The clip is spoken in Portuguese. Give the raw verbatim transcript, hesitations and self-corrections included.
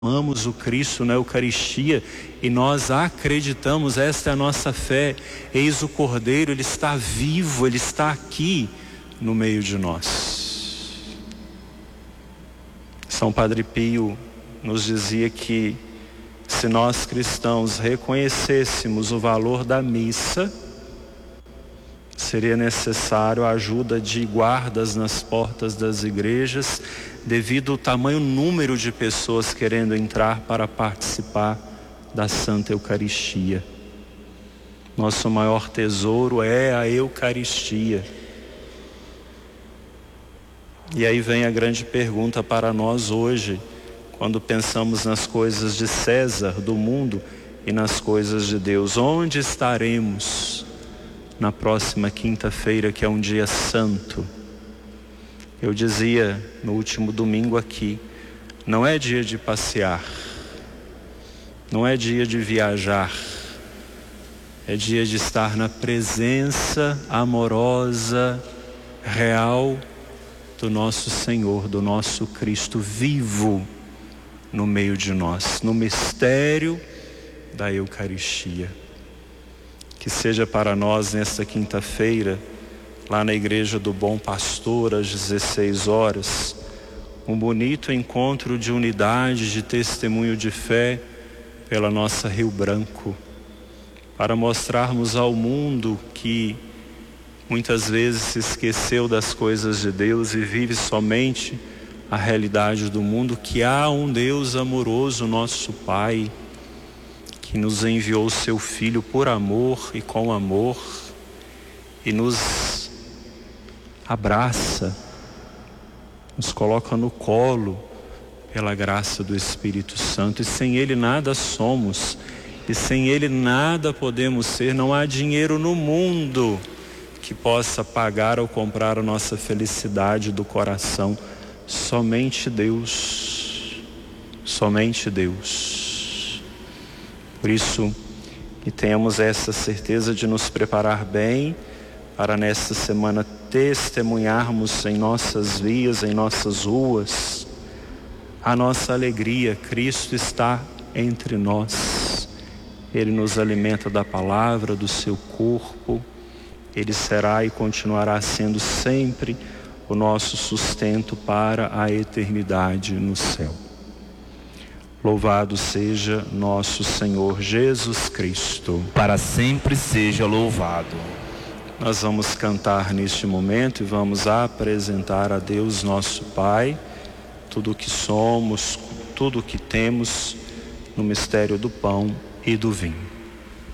amamos o Cristo na Eucaristia e nós acreditamos, esta é a nossa fé. Eis o Cordeiro, Ele está vivo, Ele está aqui no meio de nós. São Padre Pio nos dizia que se nós cristãos reconhecêssemos o valor da missa, seria necessário a ajuda de guardas nas portas das igrejas, devido ao tamanho número de pessoas querendo entrar para participar da Santa Eucaristia. Nosso maior tesouro é a Eucaristia. E aí vem a grande pergunta para nós hoje, quando pensamos nas coisas de César, do mundo, e nas coisas de Deus. Onde estaremos na próxima quinta-feira, que é um dia santo? Eu dizia no último domingo aqui, não é dia de passear, não é dia de viajar, é dia de estar na presença amorosa, real do nosso Senhor, do nosso Cristo vivo no meio de nós, no mistério da Eucaristia. Que seja para nós nesta quinta-feira, lá na Igreja do Bom Pastor, às dezesseis horas, um bonito encontro de unidade, de testemunho de fé pela nossa Rio Branco, para mostrarmos ao mundo que muitas vezes se esqueceu das coisas de Deus e vive somente a realidade do mundo, que há um Deus amoroso, nosso Pai, que nos enviou o seu Filho por amor e com amor, e nos abraça, nos coloca no colo pela graça do Espírito Santo, e sem Ele nada somos, e sem Ele nada podemos ser. Não há dinheiro no mundo que possa pagar ou comprar a nossa felicidade do coração. Somente Deus, somente Deus. Por isso que tenhamos essa certeza de nos preparar bem para nesta semana testemunharmos em nossas vias, em nossas ruas, a nossa alegria. Cristo está entre nós, Ele nos alimenta da palavra, do seu corpo, Ele será e continuará sendo sempre o nosso sustento para a eternidade no céu. Louvado seja nosso Senhor Jesus Cristo. Para sempre seja louvado. Nós vamos cantar neste momento e vamos apresentar a Deus nosso Pai tudo o que somos, tudo o que temos no mistério do pão e do vinho.